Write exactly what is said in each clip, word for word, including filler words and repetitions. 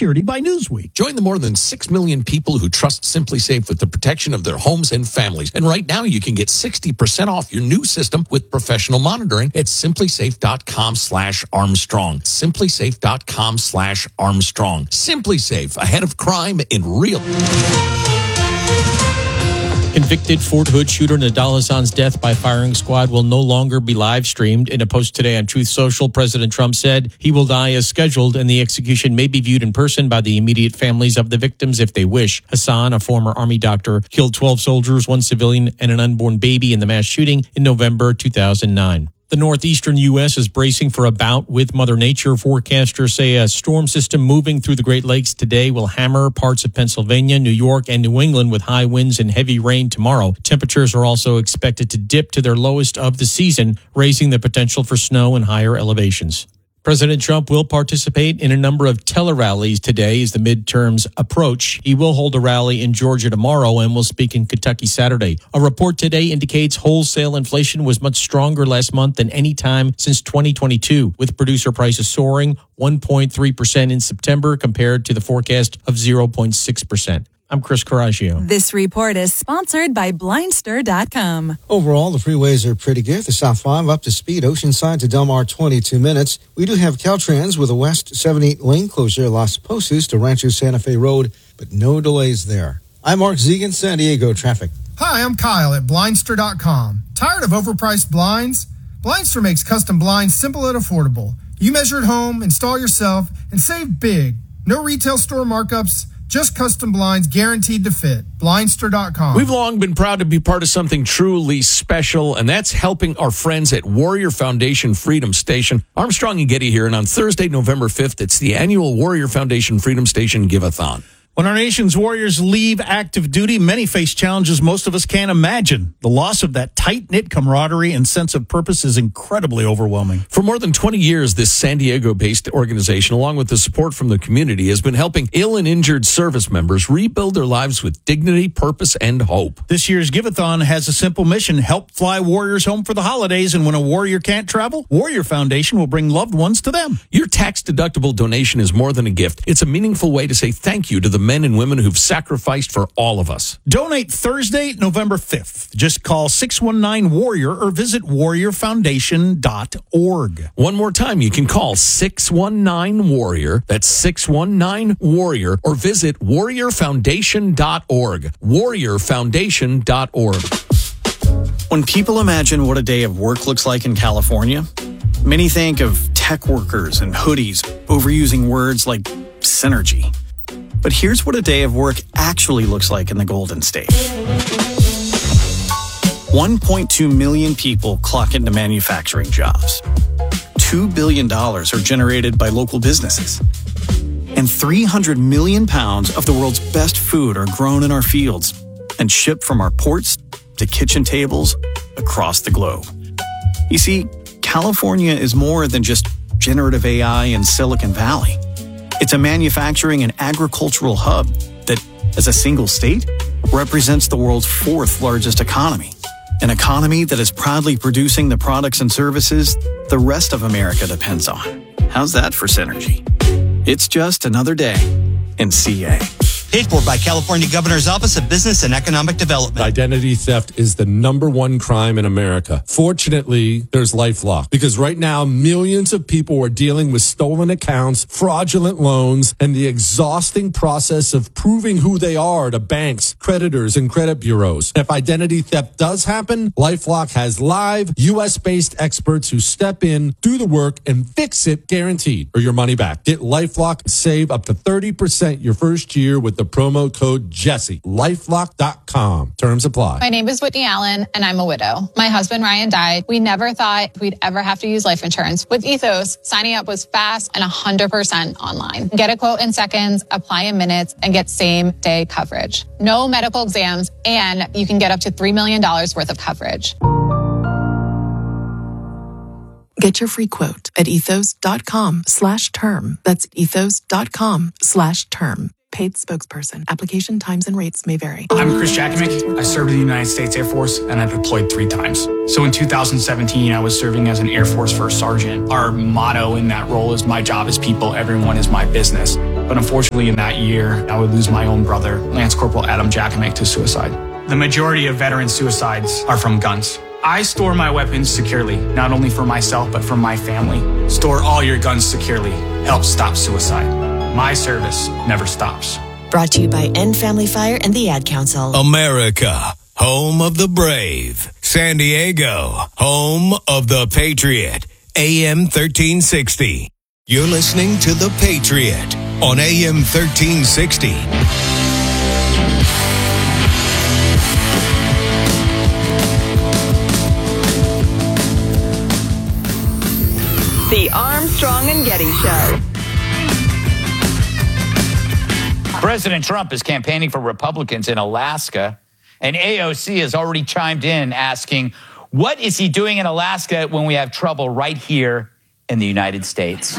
cybersecurity by Newsweek. Join the more than six million people who trust SimpliSafe with the protection of their homes and families. And right now, you can get sixty percent off your new system with professional monitoring at simplysafe.com slash Armstrong. Simplysafe.com slash Armstrong. SimpliSafe, ahead of crime in real. Convicted Fort Hood shooter Nidal Hasan's death by firing squad will no longer be live streamed. In a post today on Truth Social, President Trump said he will die as scheduled and the execution may be viewed in person by the immediate families of the victims if they wish. Hasan, a former Army doctor, killed twelve soldiers, one civilian, and an unborn baby in the mass shooting in November two thousand nine. The northeastern U S is bracing for a bout with Mother Nature. Forecasters say a storm system moving through the Great Lakes today will hammer parts of Pennsylvania, New York, and New England with high winds and heavy rain tomorrow. Temperatures are also expected to dip to their lowest of the season, raising the potential for snow in higher elevations. President Trump will participate in a number of tele-rallies today as the midterms approach. He will hold a rally in Georgia tomorrow and will speak in Kentucky Saturday. A report today indicates wholesale inflation was much stronger last month than any time since twenty twenty-two, with producer prices soaring one point three percent in September compared to the forecast of zero point six percent. I'm Chris Coraggio. This report is sponsored by Blindster dot com. Overall, the freeways are pretty good. The South five up to speed. Oceanside to Del Mar, twenty-two minutes. We do have Caltrans with a West seventy-eight lane closure, Las Posas to Rancho Santa Fe Road, but no delays there. I'm Mark Zegan, San Diego traffic. Hi, I'm Kyle at Blindster dot com. Tired of overpriced blinds? Blindster makes custom blinds simple and affordable. You measure at home, install yourself, and save big. No retail store markups. Just custom blinds guaranteed to fit. Blindster dot com. We've long been proud to be part of something truly special, and that's helping our friends at Warrior Foundation Freedom Station. Armstrong and Getty here, and on Thursday, November fifth, it's the annual Warrior Foundation Freedom Station Give-a-thon. When our nation's warriors leave active duty, many face challenges most of us can't imagine. The loss of that tight-knit camaraderie and sense of purpose is incredibly overwhelming. For more than twenty years, this San Diego-based organization, along with the support from the community, has been helping ill and injured service members rebuild their lives with dignity, purpose, and hope. This year's Give-a-thon has a simple mission: help fly warriors home for the holidays. And when a warrior can't travel, Warrior Foundation will bring loved ones to them. Your tax-deductible donation is more than a gift. It's a meaningful way to say thank you to the men and women who've sacrificed for all of us. Donate Thursday, November fifth. Just call six one nine warrior or visit warrior foundation dot org. One more time, you can call six one nine warrior. That's six one nine warrior, or visit warrior foundation dot org. warrior foundation dot org. When people imagine what a day of work looks like in California, many think of tech workers and hoodies, overusing words like synergy. But here's what a day of work actually looks like in the Golden State. one point two million people clock into manufacturing jobs. two billion dollars are generated by local businesses. And three hundred million pounds of the world's best food are grown in our fields and shipped from our ports to kitchen tables across the globe. You see, California is more than just generative A I and Silicon Valley. It's a manufacturing and agricultural hub that, as a single state, represents the world's fourth largest economy. An economy that is proudly producing the products and services the rest of America depends on. How's that for synergy? It's just another day in C A. Paid for by California Governor's Office of Business and Economic Development. Identity theft is the number one crime in America. Fortunately, there's LifeLock, because right now, millions of people are dealing with stolen accounts, fraudulent loans, and the exhausting process of proving who they are to banks, creditors, and credit bureaus. If identity theft does happen, LifeLock has live, U S-based experts who step in, do the work, and fix it, guaranteed, or your money back. Get LifeLock, save up to thirty percent your first year with the promo code Jesse. LifeLock dot com. Terms apply. My name is Whitney Allen, and I'm a widow. My husband, Ryan, died. We never thought we'd ever have to use life insurance. With Ethos, signing up was fast and one hundred percent online. Get a quote in seconds, apply in minutes, and get same-day coverage. No medical exams, and you can get up to three million dollars worth of coverage. Get your free quote at ethos dot com slash term. That's ethos dot com slash term. Paid spokesperson. Application times and rates may vary. I'm Chris Jakovic. I served in the United States Air Force, and I deployed three times. So in two thousand seventeen, I was serving as an Air Force First Sergeant. Our motto in that role is, my job is people, everyone is my business. But unfortunately, in that year, I would lose my own brother, Lance Corporal Adam Jakovic, to suicide. The majority of veteran suicides are from guns. I store my weapons securely, not only for myself, but for my family. Store all your guns securely. Help stop suicide. My service never stops. Brought to you by End Family Fire and the Ad Council. America, home of the brave. San Diego, home of the Patriot. A M thirteen sixty. You're listening to The Patriot on A M thirteen sixty. The Armstrong and Getty Show. President Trump is campaigning for Republicans in Alaska, and A O C has already chimed in asking, what is he doing in Alaska when we have trouble right here in the United States?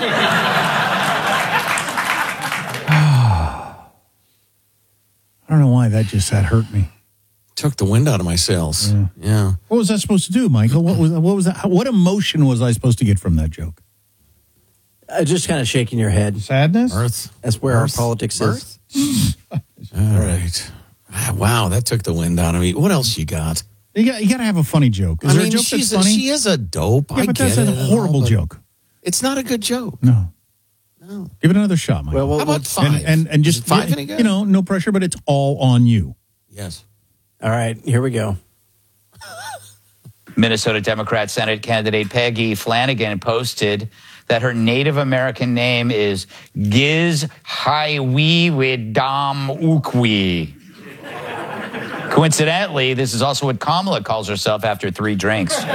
I don't know why that just that hurt me. Took the wind out of my sails. Yeah. yeah. What was that supposed to do, Michael? What was what was that? What emotion was I supposed to get from that joke? Uh, just kind of shaking your head. Sadness? Earth. That's where Earth. our politics Earth. is. All right. Wow, that took the wind out of me. What else you got? You got, you got to have a funny joke. Is I there mean, a joke she's that's a, funny? she is a dope. Yeah, I but get that's it a horrible all, joke. It's not a good joke. No. No. Give it another shot, Michael. Well, well, How about five? And, and, and just, five you, any good? you know, no pressure, but it's all on you. Yes. All right, here we go. Minnesota Democrat Senate candidate Peggy Flanagan posted that her Native American name is Giz Hiwiwidam Ukwi. Coincidentally, this is also what Kamala calls herself after three drinks. She's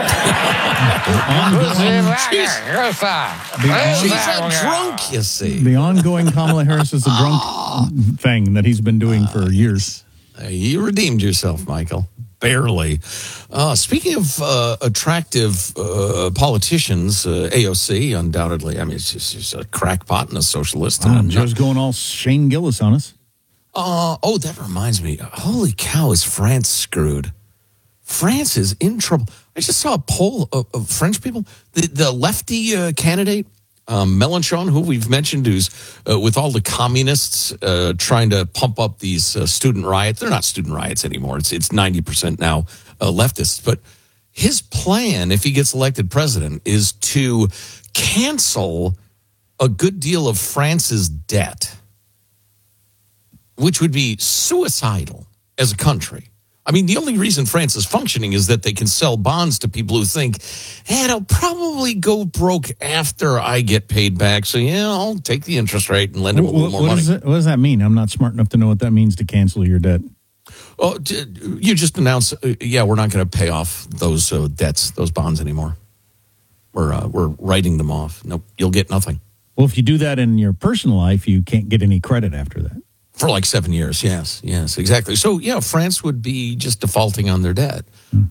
a drunk, you see. The ongoing Kamala Harris is a drunk thing that he's been doing for years. Uh, you redeemed yourself, Michael. Barely. Uh, speaking of uh, attractive uh, politicians, uh, A O C, undoubtedly. I mean, it's just, just a crackpot and a socialist. Wow, and Joe's going all Shane Gillis on us. Uh, oh, that reminds me. Holy cow, is France screwed? France is in trouble. I just saw a poll of, of French people. The, the lefty uh, candidate, um, Mélenchon, who we've mentioned, who's uh, with all the communists uh, trying to pump up these uh, student riots. They're not student riots anymore. It's it's ninety percent now uh, leftists. But his plan, if he gets elected president, is to cancel a good deal of France's debt, which would be suicidal as a country. I mean, the only reason France is functioning is that they can sell bonds to people who think, hey, it'll probably go broke after I get paid back. So, yeah, I'll take the interest rate and lend them a little What, more what, money. does it, what does that mean? I'm not smart enough to know what that means to cancel your debt. Oh, you just announce, uh, yeah, we're not going to pay off those uh, debts, those bonds anymore. We're uh, we're writing them off. Nope, you'll get nothing. Well, if you do that in your personal life, you can't get any credit after that. For like seven years, yes, yes, exactly. So, yeah, France would be just defaulting on their debt.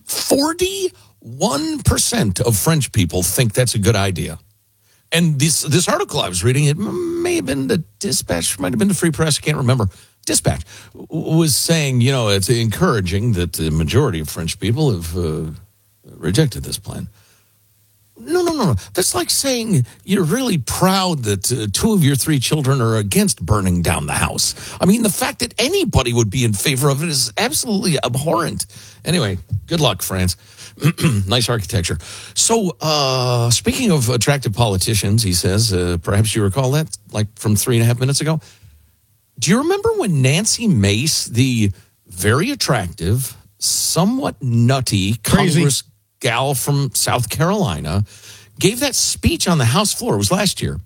forty-one percent of French people think that's a good idea. And this this article I was reading, it may have been the Dispatch, might have been the Free Press, I can't remember. Dispatch was saying, you know, it's encouraging that the majority of French people have uh, rejected this plan. No, no, no, no. That's like saying you're really proud that uh, two of your three children are against burning down the house. I mean, the fact that anybody would be in favor of it is absolutely abhorrent. Anyway, good luck, France. Nice architecture. So, uh, speaking of attractive politicians, he says, uh, perhaps you recall that, like from three and a half minutes ago. Do you remember when Nancy Mace, the very attractive, somewhat nutty Crazy. Congress gal from South Carolina, gave that speech on the House floor, it was last year,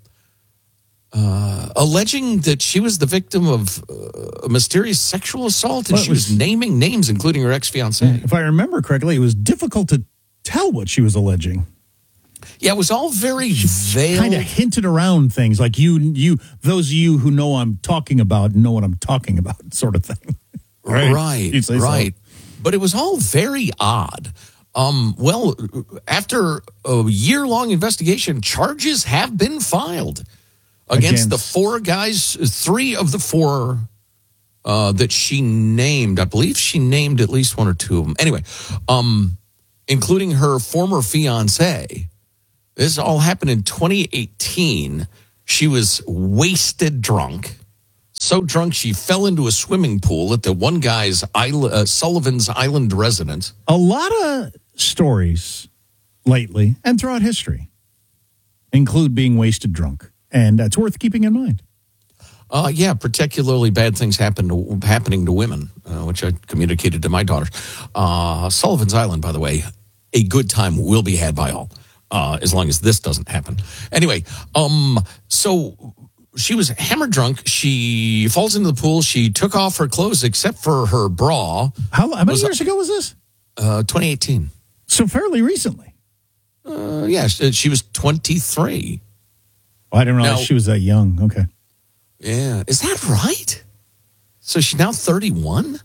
uh, alleging that she was the victim of uh, a mysterious sexual assault, and well, she was, was naming names, including her ex-fiancé. If I remember correctly, it was difficult to tell what she was alleging. Yeah, it was all very veiled. Kind of hinted around things, like you, you, those of you who know I'm talking about know what I'm talking about, sort of thing. Right, right. right. So. But it was all very odd. Um, well, after a year-long investigation, charges have been filed against, against the four guys, three of the four uh, that she named. I believe she named at least one or two of them. Anyway, um, including her former fiance. This all happened in twenty eighteen. She was wasted drunk. So drunk she fell into a swimming pool at the one guy's island, uh, Sullivan's Island residence. A lot of stories lately and throughout history include being wasted drunk, and that's worth keeping in mind. Uh, yeah, particularly bad things happen to, happening to women, uh, which I communicated to my daughters. Uh, Sullivan's Island, by the way, a good time will be had by all, uh, as long as this doesn't happen. Anyway, um, so she was hammered drunk. She falls into the pool. She took off her clothes except for her bra. How, how many was, years ago was this? Uh, twenty eighteen. So fairly recently. Uh, yeah, she was twenty-three. Oh, I didn't realize Now- she was that young. Okay. Yeah. Is that right? So she's now thirty-one?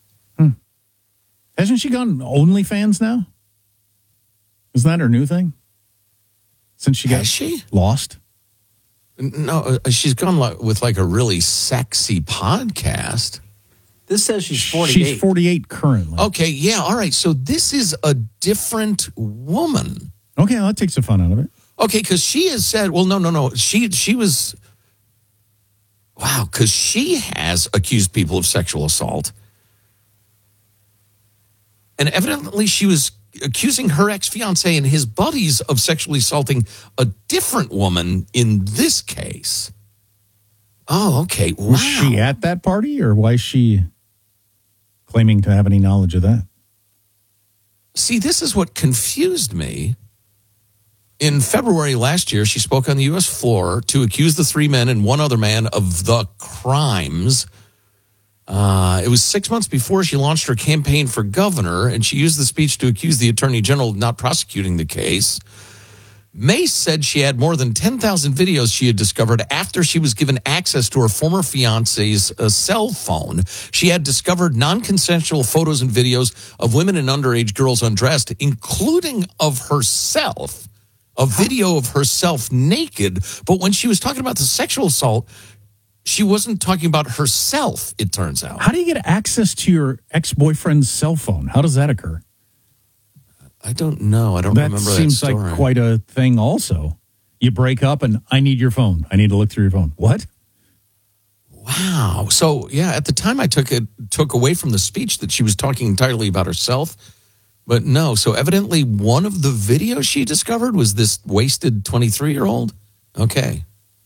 Hasn't she gone OnlyFans now? Isn't that her new thing? Since she got Has she? lost? No, uh, she's gone like, with like a really sexy podcast. This says she's forty-eight. She's forty-eight currently. Okay, yeah, all right. So this is a different woman. Okay, well, that takes the fun out of it. Okay, because she has said, well, no, no, no. She she was, wow, because she has accused people of sexual assault. And evidently she was accusing her ex-fiance and his buddies of sexually assaulting a different woman in this case. Oh, okay. Wow. Was she at that party, or why is she claiming to have any knowledge of that? See, this is what confused me. In February last year, she spoke on the U S floor to accuse the three men and one other man of the crimes. Uh, it was six months before she launched her campaign for governor, and she used the speech to accuse the attorney general of not prosecuting the case. Mace said she had more than ten thousand videos she had discovered after she was given access to her former fiance's uh, cell phone. She had discovered non-consensual photos and videos of women and underage girls undressed, including of herself, a video of herself naked. But when she was talking about the sexual assault, she wasn't talking about herself, it turns out. How do you get access to your ex-boyfriend's cell phone? How does that occur? I don't know. I don't that remember that seems story. like quite a thing also. You break up and I need your phone. I need to look through your phone. What? Wow. So, yeah, at the time I took it took away from the speech that she was talking entirely about herself. But no, so evidently one of the videos she discovered was this wasted twenty-three-year-old. Okay.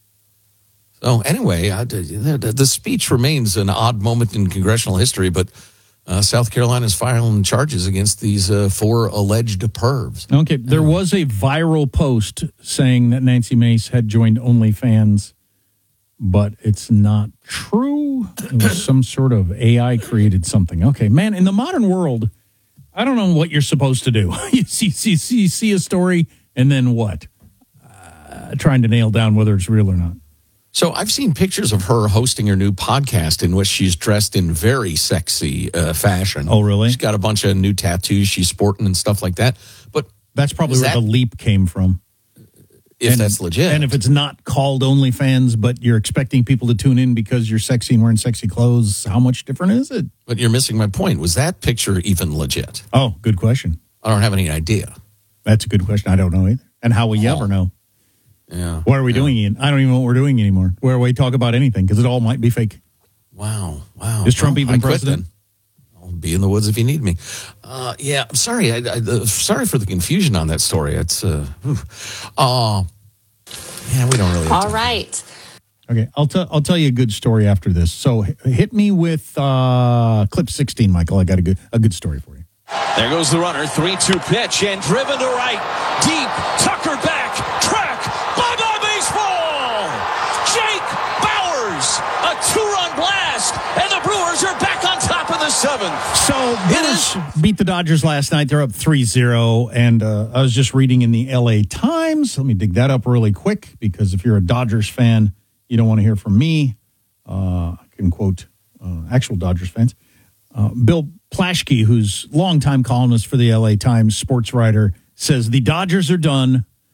So anyway, I, the, the speech remains an odd moment in congressional history, but uh, South Carolina is filing charges against these uh, four alleged pervs. Okay, there was a viral post saying that Nancy Mace had joined OnlyFans, but it's not true. It was some sort of A I created something. Okay, man, in the modern world, I don't know what you're supposed to do. you see, see, see, see a story, and then what? Uh, trying to nail down whether it's real or not. So I've seen pictures of her hosting her new podcast in which she's dressed in very sexy uh, fashion. Oh, really? She's got a bunch of new tattoos she's sporting and stuff like that. But that's probably is where that, the leap came from. If and, that's legit. And if it's not called OnlyFans, but you're expecting people to tune in because you're sexy and wearing sexy clothes, how much different is it? But you're missing my point. Was that picture even legit? Oh, good question. I don't have any idea. That's a good question. I don't know either. And how will you oh. ever know? Yeah. What are we yeah. doing? I don't even know what we're doing anymore. Where we talk about anything because it all might be fake. Wow. Wow. Is Trump well, even I president? I'll be in the woods if you need me. Uh, yeah. I'm sorry. I, I, uh, sorry for the confusion on that story. It's, uh, uh yeah, we don't really. All right. Okay. I'll tell, I'll tell you a good story after this. So hit me with, uh, clip sixteen, Michael. I got a good, a good story for you. There goes the runner. three two pitch and driven to right. Deep. Tucker back. Track. Bye-bye baseball. Jake Bauers. A two-run blast. And the Brewers are back on top of the seventh. So Brewers beat the Dodgers last night. They're up three zero. And uh, I was just reading in the L A Times. Let me dig that up really quick because if you're a Dodgers fan, you don't want to hear from me. Uh, I can quote uh, actual Dodgers fans. Uh, Bill Plaschke, who's longtime columnist for the L A Times, sports writer, says the Dodgers are done.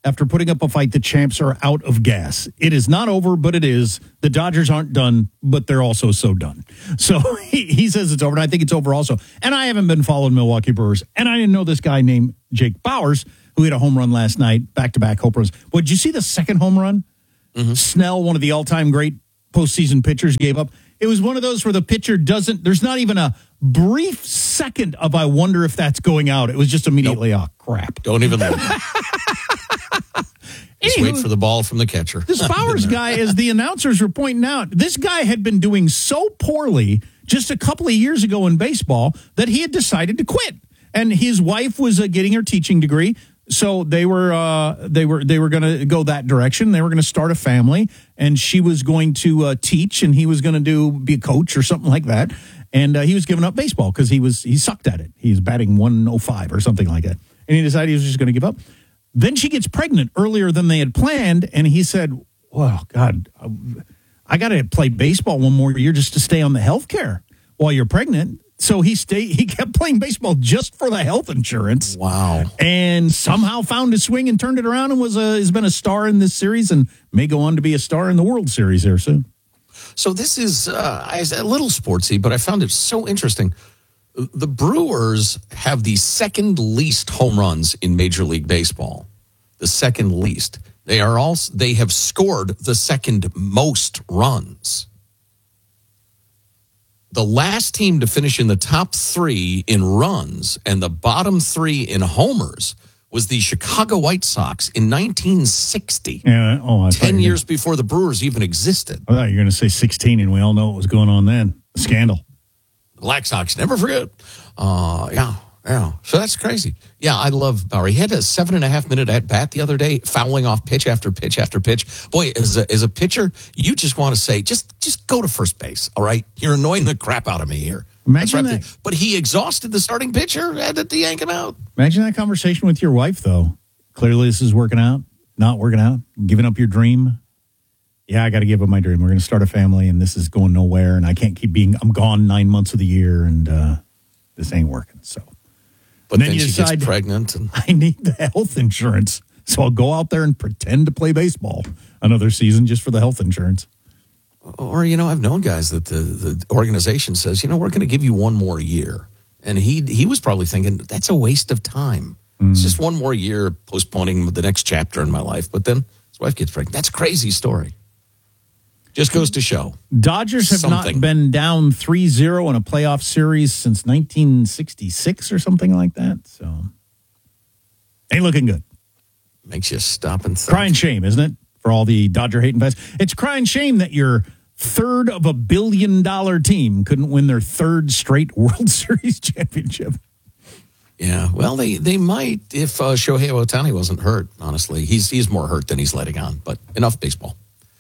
after putting up a fight, the champs are out of gas. It is not over, but it is. The Dodgers aren't done, but they're also so done. So he, he says it's over, and I think it's over also. And I haven't been following Milwaukee Brewers, and I didn't know this guy named Jake Bauers, who hit a home run last night, back-to-back home runs. But did you see the second home run? Mm-hmm. Snell, one of the all-time great postseason pitchers, gave up. It was one of those where the pitcher doesn't, there's not even a brief second of, I wonder if that's going out. It was just immediately, nope. oh, crap. Don't even look. Just wait for the ball from the catcher. This Bowers guy, as the announcers were pointing out, this guy had been doing so poorly just a couple of years ago in baseball that he had decided to quit. And his wife was uh, getting her teaching degree, so they were uh, they were they were going to go that direction. They were going to start a family, and she was going to uh, teach, and he was going to do be a coach or something like that. And uh, he was giving up baseball because he was he sucked at it. He was batting one oh five or something like that, and he decided he was just going to give up. Then she gets pregnant earlier than they had planned, and he said, well, God, I got to play baseball one more year just to stay on the health care while you're pregnant. So he stayed, he kept playing baseball just for the health insurance. Wow. And somehow found his swing and turned it around and was a, has been a star in this series and may go on to be a star in the World Series here soon. So this is uh, a little sportsy, but I found it so interesting. The Brewers have the second least home runs in Major League Baseball. The second least. They are also they have scored the second most runs. The last team to finish in the top three in runs and the bottom three in homers was the Chicago White Sox in nineteen sixty. Yeah, oh, I ten years before the Brewers even existed. I thought you were going to say sixteen, and we all know what was going on then. A scandal. Black Sox, never forget. Uh, yeah, yeah. So that's crazy. Yeah, I love Bauer. He had a seven and a half minute at bat the other day, fouling off pitch after pitch after pitch. Boy, as a, as a pitcher, you just want to say, just just go to first base. All right, you're annoying the crap out of me here. Imagine right. that. But he exhausted the starting pitcher, had to yank him out. Imagine that conversation with your wife, though. Clearly, this is working out, not working out, giving up your dream. Yeah, I got to give up my dream. We're going to start a family, and this is going nowhere, and I can't keep being, I'm gone nine months of the year, and uh, this ain't working. So, But then, then you she decide, gets pregnant. And I need the health insurance, so I'll go out there and pretend to play baseball another season just for the health insurance. Or, you know, I've known guys that the, the organization says, you know, we're going to give you one more year. And he he was probably thinking, that's a waste of time. Mm. It's just one more year postponing the next chapter in my life. But then his wife gets pregnant. That's a crazy story. Just goes to show. Dodgers have something. not been down three zero in a playoff series since nineteen sixty-six or something like that. So, ain't looking good. Makes you stop and think. Crying shame, isn't it? For all the Dodger hating fans. It's crying shame that your third of a billion dollar team couldn't win their third straight World Series championship. Yeah, well, they, they might if uh, Shohei Ohtani wasn't hurt, honestly. He's, he's more hurt than he's letting on, but enough baseball.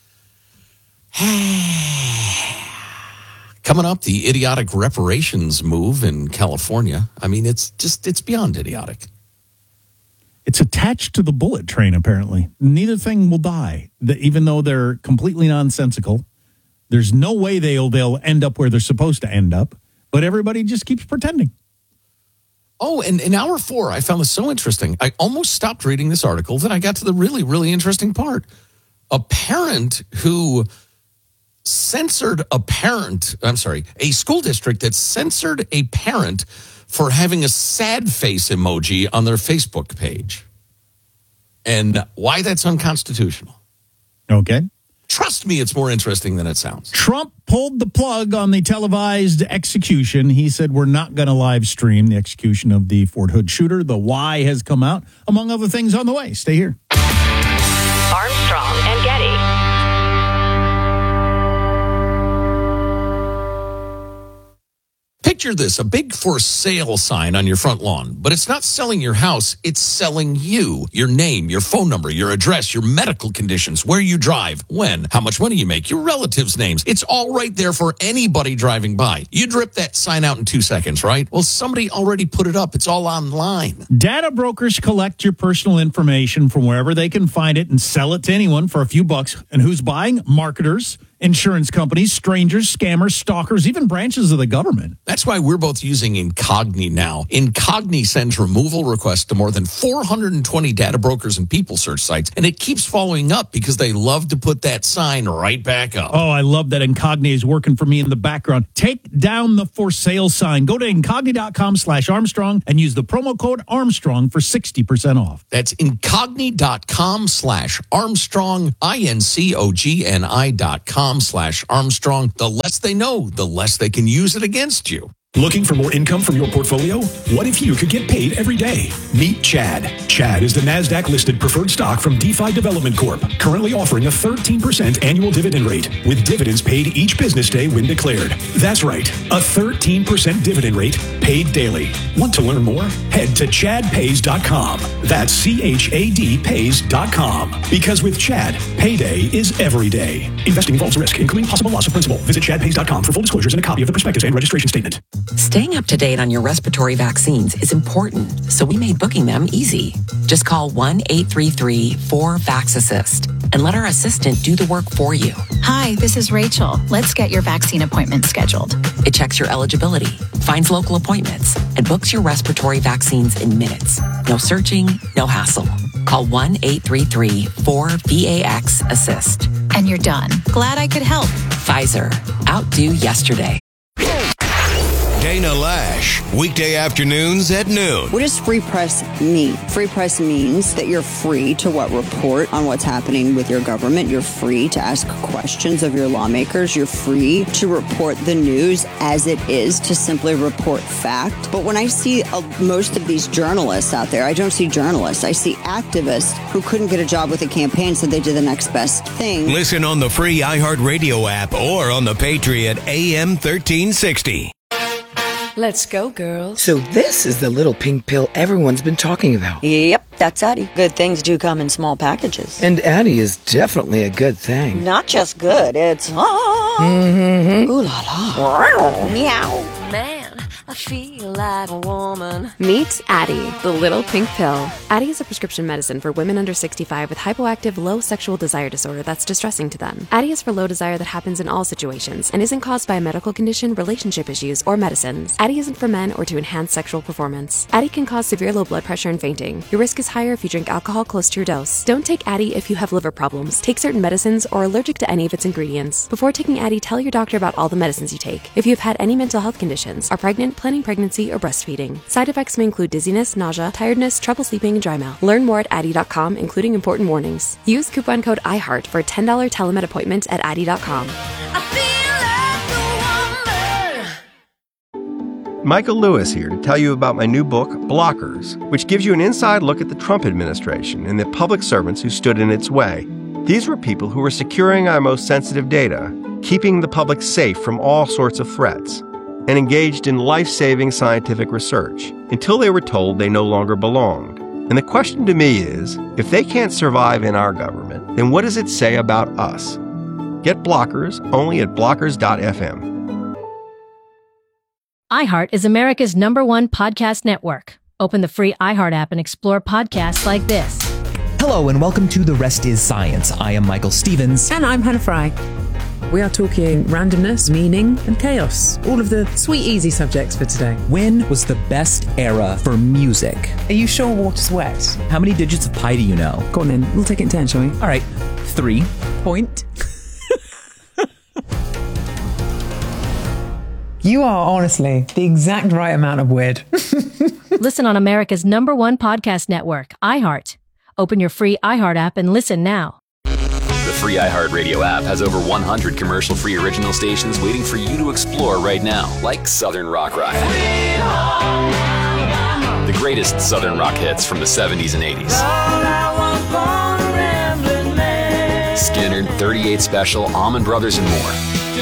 Coming up, the idiotic reparations move in California. I mean, it's just, it's beyond idiotic. It's attached to the bullet train, apparently. Neither thing will die, the, even though they're completely nonsensical. There's no way they'll they'll end up where they're supposed to end up, but everybody just keeps pretending. Oh, and in hour four, I found this so interesting. I almost stopped reading this article, then I got to the really, really interesting part. A parent who censored a parent, I'm sorry, a school district that censored a parent for having a sad face emoji on their Facebook page. And why that's unconstitutional. Okay. Trust me, it's more interesting than it sounds. Trump pulled the plug on the televised execution. He said, we're not going to live stream the execution of the Fort Hood shooter. The why has come out, among other things on the way. Stay here. Armstrong and Getty. Picture this, a big for sale sign on your front lawn, but it's not selling your house, it's selling you, your name, your phone number, your address, your medical conditions, where you drive, when, how much money you make, your relatives' names. It's all right there for anybody driving by. You'd rip that sign out in two seconds, right? Well, somebody already put it up. It's all online. Data brokers collect your personal information from wherever they can find it and sell it to anyone for a few bucks. And who's buying? Marketers. Insurance companies, strangers, scammers, stalkers, even branches of the government. That's why we're both using Incogni now. Incogni sends removal requests to more than four hundred twenty data brokers and people search sites, and it keeps following up because they love to put that sign right back up. Oh, I love that Incogni is working for me in the background. Take down the for sale sign. Go to incogni.com slash Armstrong and use the promo code Armstrong for sixty percent off. That's incogni.com slash Armstrong, I N C O G N I dot com slash Armstrong. The less they know, the less they can use it against you. Looking for more income from your portfolio? What if you could get paid every day? Meet Chad. Chad is the NASDAQ-listed preferred stock from DeFi Development Corp, currently offering a thirteen percent annual dividend rate, with dividends paid each business day when declared. That's right, a thirteen percent dividend rate paid daily. Want to learn more? Head to chad pays dot com. That's C H A D pays dot com. Because with Chad, payday is every day. Investing involves risk, including possible loss of principal. Visit chad pays dot com for full disclosures and a copy of the prospectus and registration statement. Staying up to date on your respiratory vaccines is important, so we made booking them easy. Just call one eight three three four VAX-ASSIST and let our assistant do the work for you. Hi, this is Rachel. Let's get your vaccine appointment scheduled. It checks your eligibility, finds local appointments, and books your respiratory vaccines in minutes. No searching, no hassle. Call one eight three three four VAX-ASSIST. And you're done. Glad I could help. Pfizer. Outdo yesterday. Dana Lash, weekday afternoons at noon. What does free press mean? Free press means that you're free to what report on what's happening with your government. You're free to ask questions of your lawmakers. You're free to report the news as it is, to simply report fact. But when I see uh, most of these journalists out there, I don't see journalists. I see activists who couldn't get a job with a campaign, so they did the next best thing. Listen on the free iHeartRadio app or on the Patriot A M thirteen sixty. Let's go, girls. So this is the little pink pill everyone's been talking about. Yep, that's Addie. Good things do come in small packages. And Addie is definitely a good thing. Not just good, it's ah. Mm-hmm. Ooh la la. Meow. Man, I feel like a woman. Meet Addie, the little pink pill. Addie is a prescription medicine for women under sixty-five with hypoactive low sexual desire disorder that's distressing to them. Addie is for low desire that happens in all situations and isn't caused by a medical condition, relationship issues, or medicines. Addie isn't for men or to enhance sexual performance. Addie can cause severe low blood pressure and fainting. Your risk is higher if you drink alcohol close to your dose. Don't take Addie if you have liver problems, take certain medicines, or are allergic to any of its ingredients. Before taking Addie, tell your doctor about all the medicines you take. If you have had any mental health conditions, are pregnant, planning pregnancy, or breastfeeding. Side effects may include dizziness, nausea, tiredness, trouble sleeping, and dry mouth. Learn more at addie dot com, including important warnings. Use coupon code IHEART for a ten dollars telemed appointment at addie dot com. Michael Lewis here to tell you about my new book, Blockers, which gives you an inside look at the Trump administration and the public servants who stood in its way. These were people who were securing our most sensitive data, keeping the public safe from all sorts of threats, and engaged in life-saving scientific research until they were told they no longer belonged. And the question to me is, if they can't survive in our government, then what does it say about us? Get Blockers only at blockers dot f m. iHeart is America's number one podcast network. Open the free iHeart app and explore podcasts like this. Hello and welcome to The Rest is Science. I am Michael Stevens. And I'm Hannah Fry. We are talking randomness, meaning, and chaos. All of the sweet, easy subjects for today. When was the best era for music? Are you sure water's wet? How many digits of pi do you know? Go on then. We'll take it in turn, shall we? All right. Three. Point. You are honestly the exact right amount of weird. Listen on America's number one podcast network, iHeart. Open your free iHeart app and listen now. The free iHeartRadio app has over one hundred commercial-free original stations waiting for you to explore right now, like Southern Rock Ride. The greatest Southern rock hits from the seventies and eighties. Skinner, thirty-eight Special, Allman Brothers, and more.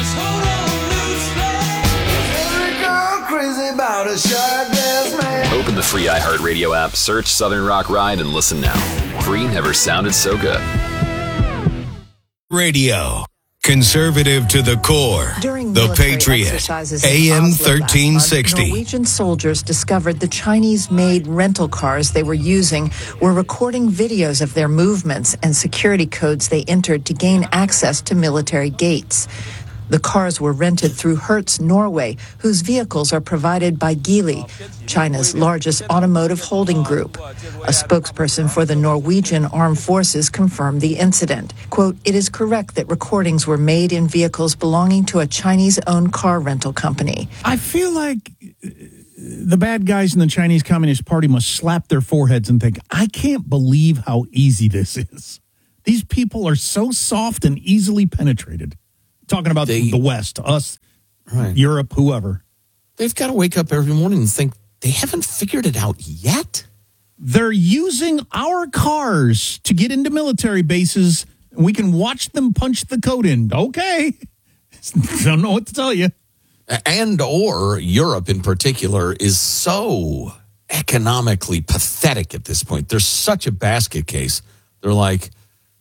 Open the free iHeartRadio app, search Southern Rock Ride, and listen now. Free never sounded so good. Radio. Conservative to the core. During The military Patriot. exercises in A M Oslo last thirteen month, sixty. Norwegian soldiers discovered the Chinese-made rental cars they were using were recording videos of their movements and security codes they entered to gain access to military gates. The cars were rented through Hertz Norway, whose vehicles are provided by Geely, China's largest automotive holding group. A spokesperson for the Norwegian Armed Forces confirmed the incident. Quote, "It is correct that recordings were made in vehicles belonging to a Chinese-owned car rental company." I feel like the bad guys in the Chinese Communist Party must slap their foreheads and think, I can't believe how easy this is. These people are so soft and easily penetrated. Talking about they, the West, us, right. Europe, whoever. They've got to wake up every morning and think they haven't figured it out yet. They're using our cars to get into military bases, and we can watch them punch the code in. Okay. Don't know what to tell you. And or Europe in particular is so economically pathetic at this point. They're such a basket case. They're like,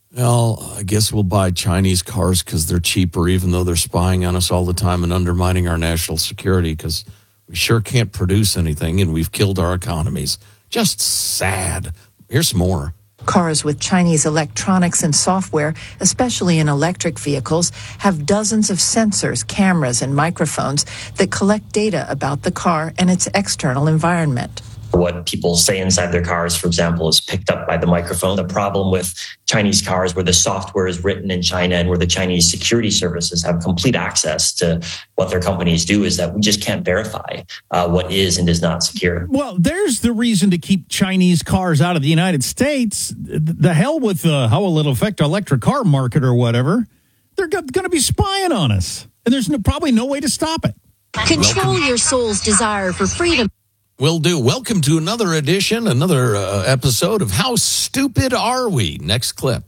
well, I guess we'll buy Chinese cars because they're cheaper, even though they're spying on us all the time and undermining our national security because we sure can't produce anything and we've killed our economies. Just sad. Here's more. Cars with Chinese electronics and software, especially in electric vehicles, have dozens of sensors, cameras, and microphones that collect data about the car and its external environment. What people say inside their cars, for example, is picked up by the microphone. The problem with Chinese cars where the software is written in China and where the Chinese security services have complete access to what their companies do is that we just can't verify uh, what is and is not secure. Well, there's the reason to keep Chinese cars out of the United States. The hell with uh, how it'll affect our electric car market or whatever. They're going to be spying on us, and there's no, probably no way to stop it. Control your soul's desire for freedom. Will do. Welcome to another edition, another uh, episode of How Stupid Are We? Next clip.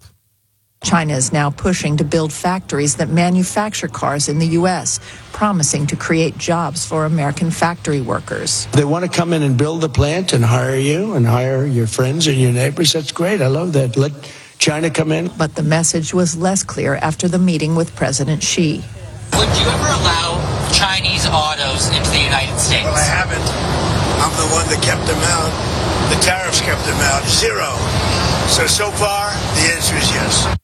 China is now pushing to build factories that manufacture cars in the U S, promising to create jobs for American factory workers. They want to come in and build a plant and hire you and hire your friends and your neighbors. That's great. I love that. Let China come in. But the message was less clear after the meeting with President Xi. Would you ever allow Chinese autos into the United States? Well, I haven't. I'm the one that kept them out. The tariffs kept them out. Zero. So, so far, the answer is yes.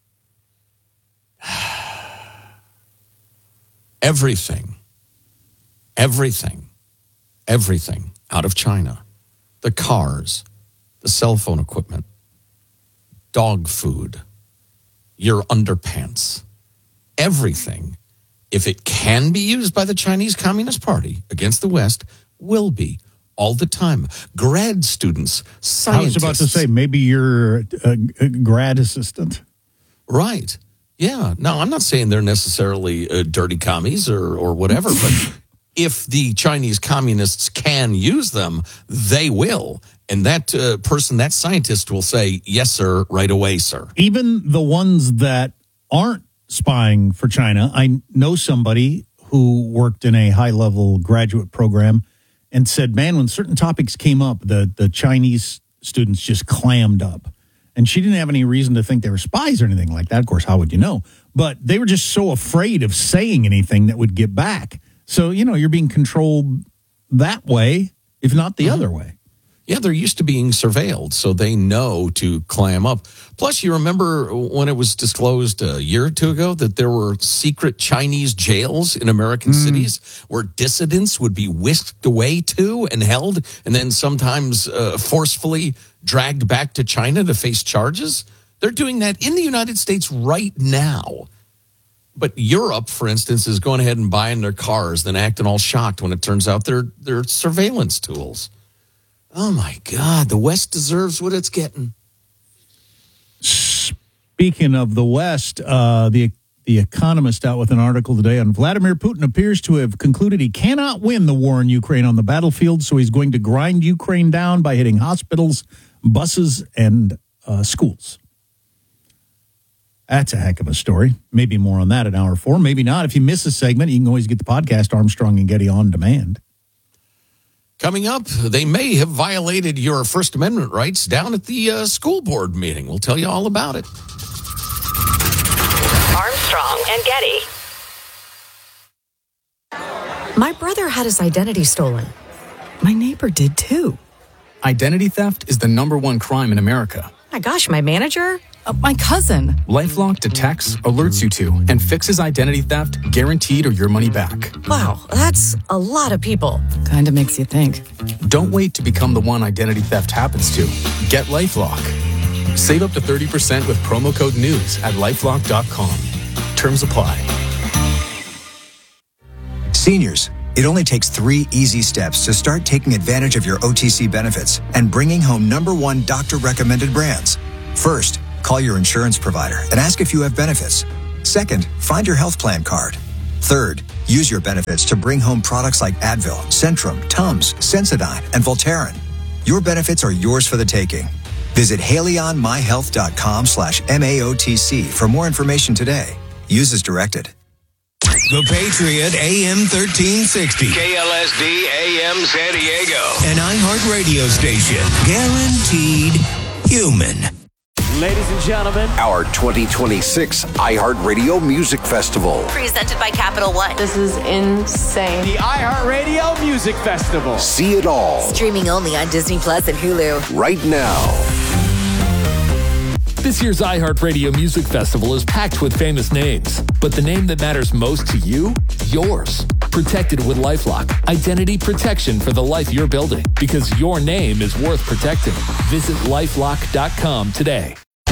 Everything, everything, everything out of China. The cars, the cell phone equipment, dog food, your underpants, everything, if it can be used by the Chinese Communist Party against the West, will be. All the time. Grad students, scientists. I was about to say, maybe you're a, a grad assistant. Right. Yeah. No, I'm not saying they're necessarily uh, dirty commies or, or whatever, but if the Chinese communists can use them, they will. And that uh, person, that scientist will say, yes, sir, right away, sir. Even the ones that aren't spying for China, I know somebody who worked in a high-level graduate program and said, man, when certain topics came up, the, the Chinese students just clammed up. And she didn't have any reason to think they were spies or anything like that. Of course, how would you know? But they were just so afraid of saying anything that would get back. So, you know, you're being controlled that way, if not the mm-hmm. other way. Yeah, they're used to being surveilled, so they know to clam up. Plus, you remember when it was disclosed a year or two ago that there were secret Chinese jails in American mm. cities where dissidents would be whisked away to and held and then sometimes uh, forcefully dragged back to China to face charges? They're doing that in the United States right now. But Europe, for instance, is going ahead and buying their cars, then acting all shocked when it turns out they're, they're surveillance tools. Oh, my God. The West deserves what it's getting. Speaking of the West, uh, the the Economist out with an article today on Vladimir Putin appears to have concluded he cannot win the war in Ukraine on the battlefield, so he's going to grind Ukraine down by hitting hospitals, buses, and uh, schools. That's a heck of a story. Maybe more on that at hour four. Maybe not. If you miss a segment, you can always get the podcast Armstrong and Getty on demand. Coming up, they may have violated your First Amendment rights down at the uh, school board meeting. We'll tell you all about it. Armstrong and Getty. My brother had his identity stolen. My neighbor did too. Identity theft is the number one crime in America. My gosh, my manager? Uh, my cousin. LifeLock detects, alerts you to, and fixes identity theft, guaranteed or your money back. Wow, that's a lot of people. Kinda makes you think. Don't wait to become the one identity theft happens to. Get LifeLock. Save up to thirty percent with promo code NEWS at lifelock dot com. Terms apply. Seniors, it only takes three easy steps to start taking advantage of your O T C benefits and bringing home number one doctor-recommended brands. First, call your insurance provider and ask if you have benefits. Second, find your health plan card. Third, use your benefits to bring home products like Advil, Centrum, Tums, Sensodyne, and Voltaren. Your benefits are yours for the taking. Visit haleyonmyhealth.com slash MAOTC for more information today. Use as directed. The Patriot A M thirteen sixty. K L S D A M San Diego. An iHeart radio station. Guaranteed human. Ladies and gentlemen, our twenty twenty-six iHeartRadio Music Festival. Presented by Capital One. This is insane. The iHeartRadio Music Festival. See it all. Streaming only on Disney Plus and Hulu. Right now. This year's iHeartRadio Music Festival is packed with famous names, but the name that matters most to you? Yours. Protected with LifeLock. Identity protection for the life you're building, because your name is worth protecting. Visit lifelock dot com today.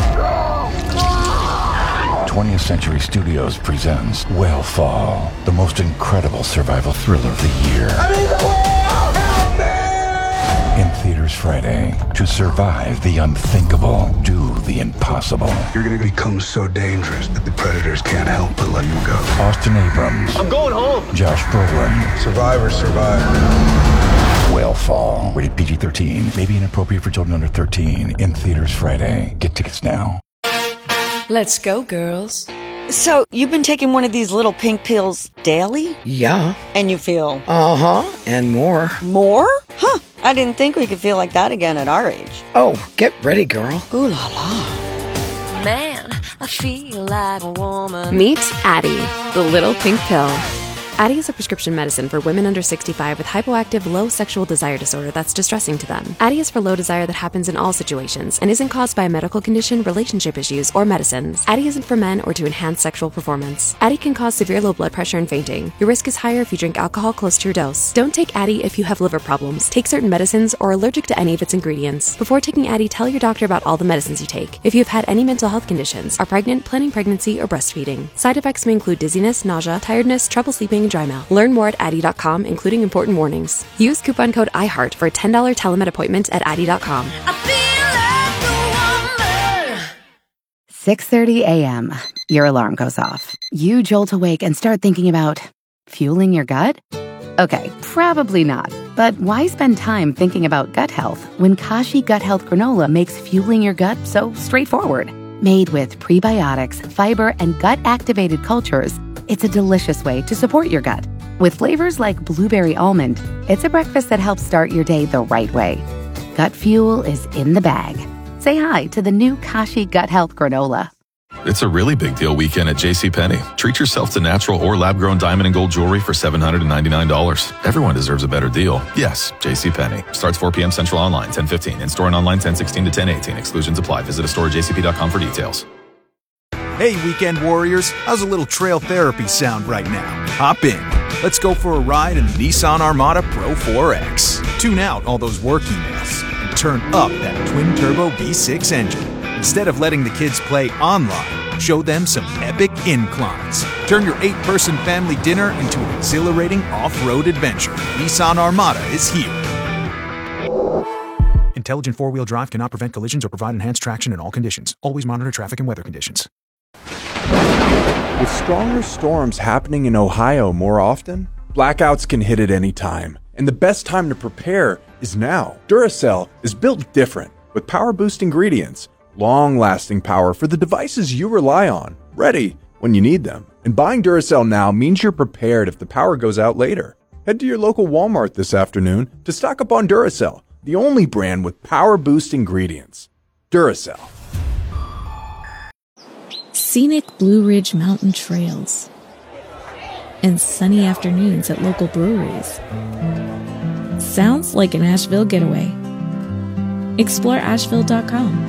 twentieth Century Studios presents Whalefall, the most incredible survival thriller of the year. I'm in the whale! Help me! In theaters Friday. To survive the unthinkable, do the impossible. You're gonna become so dangerous that the predators can't help but let you go. Austin Abrams. I'm going home. Josh Brolin. Survivor, survive. Whalefall. Rated P G thirteen. May be inappropriate for children under thirteen. In theaters Friday. Get tickets now. Let's go, girls. So, you've been taking one of these little pink pills daily? Yeah. And you feel? Uh-huh. And more. More? Huh. I didn't think we could feel like that again at our age. Oh, get ready, girl. Ooh la la. Man, I feel like a woman. Meet Addie, the little pink pill. Addie is a prescription medicine for women under sixty-five with hypoactive low sexual desire disorder that's distressing to them. Addie is for low desire that happens in all situations and isn't caused by a medical condition, relationship issues, or medicines. Addie isn't for men or to enhance sexual performance. Addie can cause severe low blood pressure and fainting. Your risk is higher if you drink alcohol close to your dose. Don't take Addie if you have liver problems, take certain medicines, or are allergic to any of its ingredients. Before taking Addie, tell your doctor about all the medicines you take. If you have had any mental health conditions, are pregnant, planning pregnancy, or breastfeeding. Side effects may include dizziness, nausea, tiredness, trouble sleeping, and dry mouth. Learn more at Addie dot com, including important warnings. Use coupon code iHeart for a ten dollars telemed appointment at Addie dot com. six thirty a.m. Your alarm goes off. You jolt awake and start thinking about fueling your gut? Okay, probably not. But why spend time thinking about gut health when Kashi Gut Health Granola makes fueling your gut so straightforward? Made with prebiotics, fiber, and gut-activated cultures, it's a delicious way to support your gut. With flavors like blueberry almond, it's a breakfast that helps start your day the right way. Gut fuel is in the bag. Say hi to the new Kashi Gut Health Granola. It's a really big deal weekend at JCPenney. Treat yourself to natural or lab-grown diamond and gold jewelry for seven hundred ninety-nine dollars. Everyone deserves a better deal. Yes, JCPenney. Starts four p.m. Central online, ten fifteen. In-store and online, ten sixteen to ten eighteen. Exclusions apply. Visit a store at j c p dot com for details. Hey, weekend warriors. How's a little trail therapy sound right now? Hop in. Let's go for a ride in the Nissan Armada Pro four X. Tune out all those work emails and turn up that twin-turbo V six engine. Instead of letting the kids play online, show them some epic inclines. Turn your eight-person family dinner into an exhilarating off-road adventure. Nissan Armada is here. Intelligent four-wheel drive cannot prevent collisions or provide enhanced traction in all conditions. Always monitor traffic and weather conditions. With stronger storms happening in Ohio more often, blackouts can hit at any time. And the best time to prepare is now. Duracell is built different, with power-boost ingredients. Long-lasting power for the devices you rely on, ready when you need them. And buying Duracell now means you're prepared if the power goes out later. Head to your local Walmart this afternoon to stock up on Duracell, the only brand with power boost ingredients. Duracell. scenic Blue Ridge Mountain trails, and sunny afternoons at local breweries. Sounds like an Asheville getaway. Explore Asheville dot com.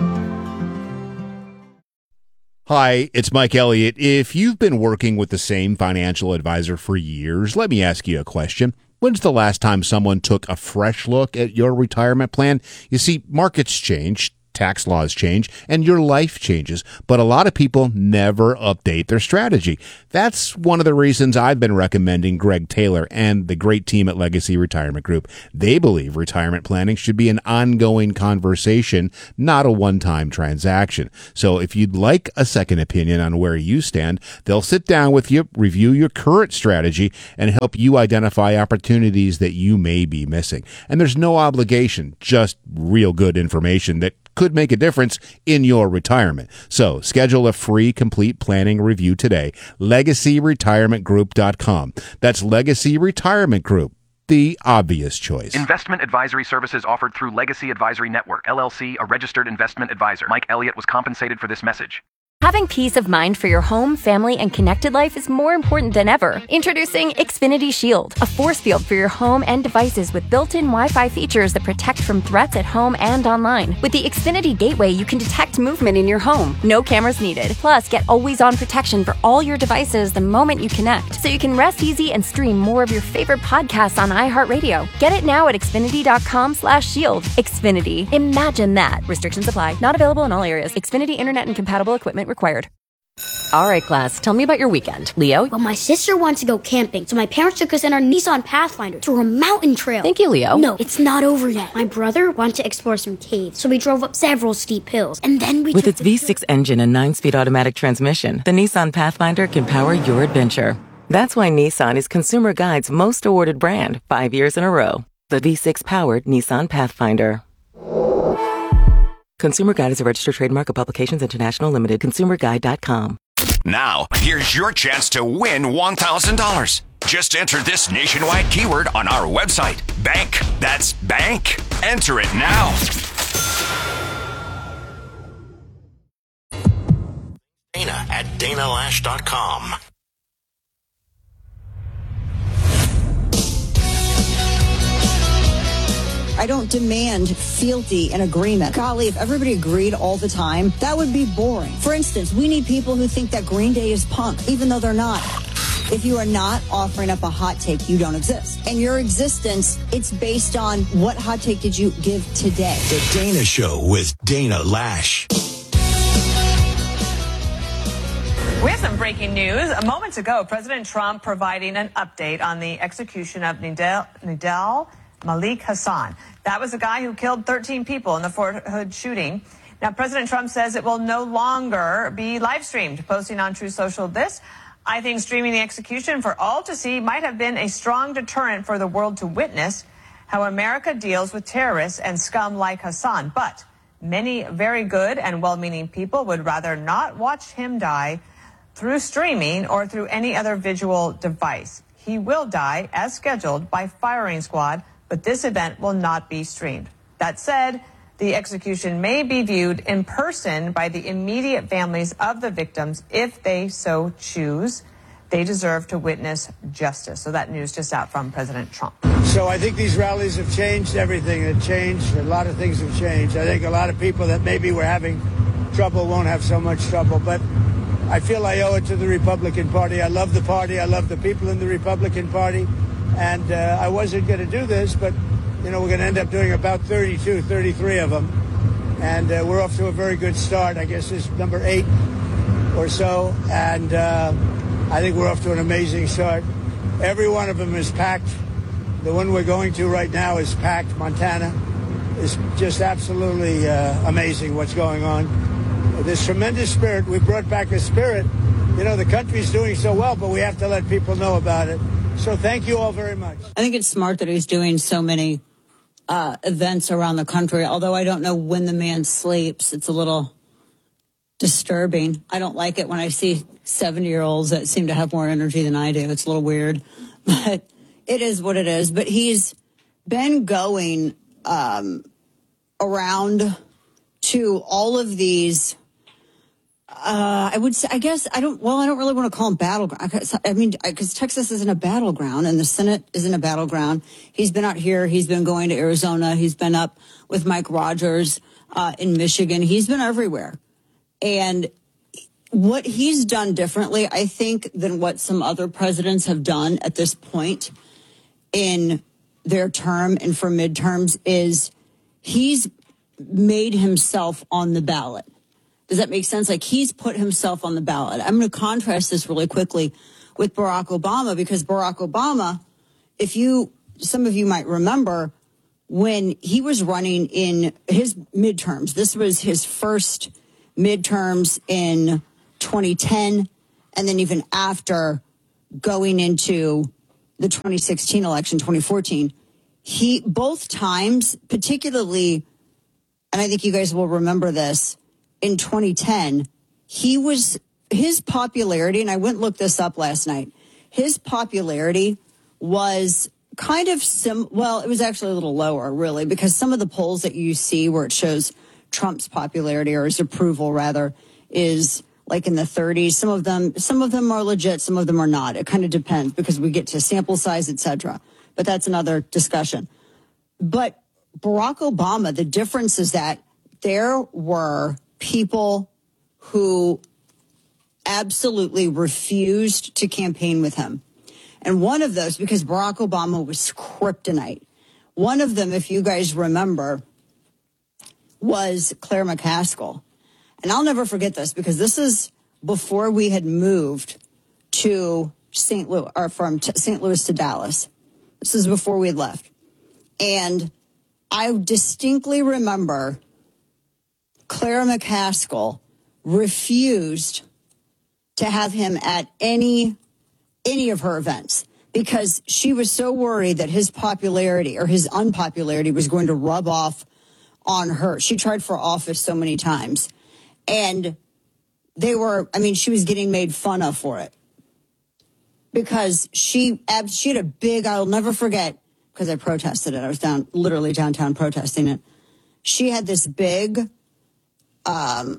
Hi, it's Mike Elliott. If you've been working with the same financial advisor for years, let me ask you a question. When's the last time someone took a fresh look at your retirement plan? You see, markets change, tax laws change, and your life changes, but a lot of people never update their strategy. That's one of the reasons I've been recommending Greg Taylor and the great team at Legacy Retirement Group. They believe retirement planning should be an ongoing conversation, not a one-time transaction. So if you'd like a second opinion on where you stand, they'll sit down with you, review your current strategy, and help you identify opportunities that you may be missing. And there's no obligation, just real good information that could make a difference in your retirement. So schedule a free complete planning review today. legacy retirement group dot com. That's Legacy Retirement Group, the obvious choice. Investment advisory services offered through Legacy Advisory Network, L L C, a registered investment advisor. Mike Elliott was compensated for this message. Having peace of mind for your home, family, and connected life is more important than ever. Introducing Xfinity Shield, a force field for your home and devices with built-in Wi-Fi features that protect from threats at home and online. With the Xfinity Gateway, you can detect movement in your home. No cameras needed. Plus, get always-on protection for all your devices the moment you connect, so you can rest easy and stream more of your favorite podcasts on iHeartRadio. Get it now at Xfinity dot com slash shield. Xfinity. Imagine that. Restrictions apply. Not available in all areas. Xfinity Internet and compatible equipment required. All right, class, tell me about your weekend. Leo? Well, my sister wants to go camping, so my parents took us in our Nissan Pathfinder through a mountain trail. Thank you, Leo. No, it's not over yet. My brother wanted to explore some caves, so we drove up several steep hills, and then we With took its the V six engine and nine-speed automatic transmission, the Nissan Pathfinder can power your adventure. That's why Nissan is Consumer Guide's most awarded brand, five years in a row. The V six-powered Nissan Pathfinder. Consumer Guide is a registered trademark of Publications International Limited. consumer guide dot com. Now, here's your chance to win one thousand dollars. Just enter this nationwide keyword on our website. Bank. That's bank. Enter it now. Dana at dana lash dot com. I don't demand fealty and agreement. Golly, if everybody agreed all the time, that would be boring. For instance, we need people who think that Green Day is punk, even though they're not. If you are not offering up a hot take, you don't exist. And your existence, it's based on what hot take did you give today. The Dana Show with Dana Lash. We have some breaking news. A moment ago, President Trump providing an update on the execution of Nidal, Nidal Malik Hassan. That was the guy who killed thirteen people in the Fort Hood shooting. Now, President Trump says it will no longer be live streamed, posting on Truth Social this. I think streaming the execution for all to see might have been a strong deterrent for the world to witness how America deals with terrorists and scum like Hassan. But many very good and well-meaning people would rather not watch him die through streaming or through any other visual device. He will die as scheduled by firing squad, but this event will not be streamed. That said, the execution may be viewed in person by the immediate families of the victims if they so choose. They deserve to witness justice. So that news just out from President Trump. So I think these rallies have changed everything. It changed. A lot of things have changed. I think a lot of people that maybe were having trouble won't have so much trouble. But I feel I owe it to the Republican Party. I love the party. I love the people in the Republican Party. And uh, I wasn't going to do this, but, you know, we're going to end up doing about thirty-two, thirty-three of them. And uh, we're off to a very good start. I guess it's number eight or so. And uh, I think we're off to an amazing start. Every one of them is packed. The one we're going to right now is packed. Montana is just absolutely uh, amazing what's going on. This tremendous spirit. We brought back a spirit. You know, the country's doing so well, but we have to let people know about it. So thank you all very much. I think it's smart that he's doing so many uh, events around the country, although I don't know when the man sleeps. It's a little disturbing. I don't like it when I see seventy-year-olds that seem to have more energy than I do. It's a little weird, but it is what it is. But he's been going um, around to all of these Uh, I would say, I guess, I don't, well, I don't really want to call them battleground. I mean, because Texas isn't a battleground and the Senate isn't a battleground. He's been out here. He's been going to Arizona. He's been up with Mike Rogers uh, in Michigan. He's been everywhere. And what he's done differently, I think, than what some other presidents have done at this point in their term and for midterms is he's made himself on the ballot. Does that make sense? Like, he's put himself on the ballot. I'm going to contrast this really quickly with Barack Obama, because Barack Obama, if you, some of you might remember, when he was running in his midterms, this was his first midterms in twenty ten, and then even after going into the twenty sixteen election, twenty fourteen, he, both times, particularly, and I think you guys will remember this, in twenty ten, he was, his popularity, and I went and looked this up last night, his popularity was kind of sim, well, it was actually a little lower, really, because some of the polls that you see where it shows Trump's popularity, or his approval, rather, is like in the thirties. Some of them, some of them are legit, some of them are not. It kind of depends because we get to sample size, et cetera. But that's another discussion. But Barack Obama, the difference is that there were people who absolutely refused to campaign with him. And one of those, because Barack Obama was kryptonite, one of them, if you guys remember, was Claire McCaskill. And I'll never forget this, because this is before we had moved to Saint Louis, or from Saint Louis to Dallas. This is before we had left. And I distinctly remember Claire McCaskill refused to have him at any any of her events because she was so worried that his popularity or his unpopularity was going to rub off on her. She tried for office so many times. And they were, I mean, she was getting made fun of for it. Because she, she had a big, I'll never forget, because I protested it. I was down, literally downtown protesting it. She had this big um,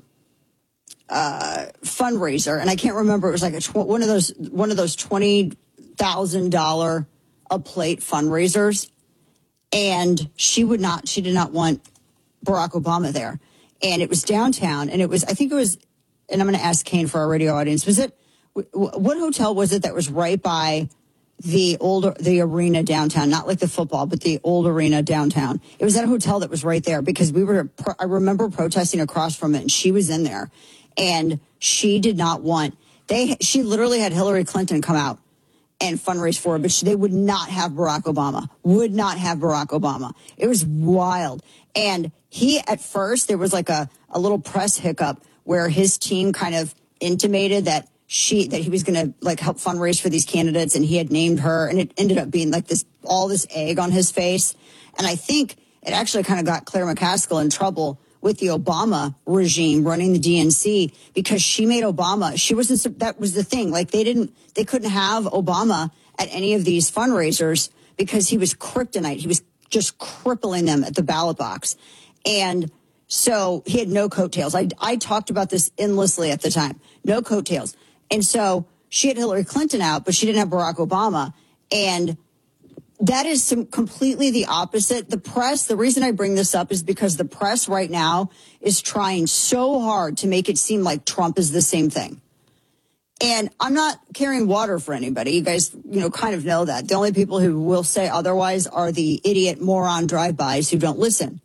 uh, fundraiser, and I can't remember. It was like a tw- one of those one of those twenty thousand dollar a plate fundraisers, and she would not. She did not want Barack Obama there, and it was downtown, and it was. I think it was, and I'm going to ask Kane for our radio audience. Was it what hotel was it that was right by the old the arena downtown? Not like the football, but the old arena downtown. It was that hotel that was right there because we were. I remember protesting across from it, and she was in there. And she did not want, they. she literally had Hillary Clinton come out and fundraise for her, but she, they would not have Barack Obama, would not have Barack Obama. It was wild. And he, at first, there was like a, a little press hiccup where his team kind of intimated that she, that he was going to like help fundraise for these candidates, and he had named her, and it ended up being like this, all this egg on his face. And I think it actually kind of got Claire McCaskill in trouble with the Obama regime running the D N C because she made Obama. She wasn't, that was the thing. Like they didn't, they couldn't have Obama at any of these fundraisers because he was kryptonite. He was just crippling them at the ballot box. And so he had no coattails. I, I talked about this endlessly at the time. No coattails. And so she had Hillary Clinton out, but she didn't have Barack Obama. And that is some completely the opposite. The press, the reason I bring this up is because the press right now is trying so hard to make it seem like Trump is the same thing. And I'm not carrying water for anybody. You guys, you know, kind of know that. The only people who will say otherwise are the idiot moron drive-bys who don't listen.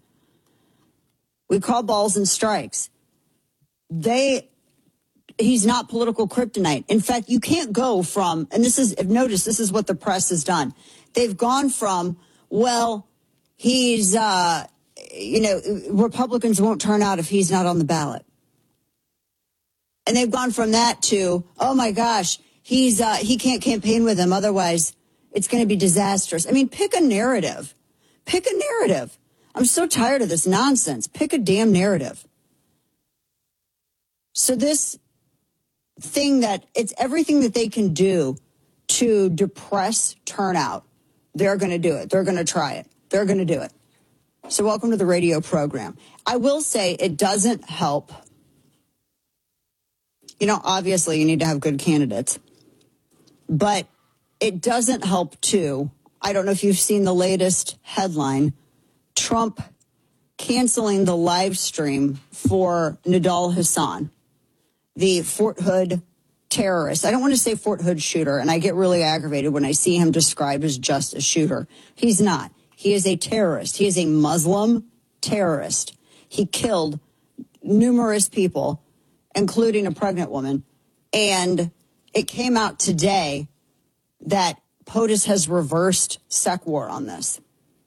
We call balls and strikes. They, he's not political kryptonite. In fact, you can't go from, and this is, notice this is what the press has done. They've gone from, well, he's, uh, you know, Republicans won't turn out if he's not on the ballot. And they've gone from that to, oh, my gosh, he's uh, he can't campaign with him. Otherwise, it's going to be disastrous. I mean, pick a narrative. Pick a narrative. I'm so tired of this nonsense. Pick a damn narrative. So this thing that it's everything that they can do to depress turnout. They're going to do it. They're going to try it. They're going to do it. So welcome to the radio program. I will say it doesn't help you know, obviously you need to have good candidates. But it doesn't help, too. I don't know if you've seen the latest headline. Trump canceling the live stream for Nidal Hasan, the Fort Hood terrorist. I don't want to say Fort Hood shooter, and I get really aggravated when I see him described as just a shooter. He's not. He is a terrorist. He is a Muslim terrorist. He killed numerous people, including a pregnant woman. And it came out today that POTUS has reversed Sec War on this.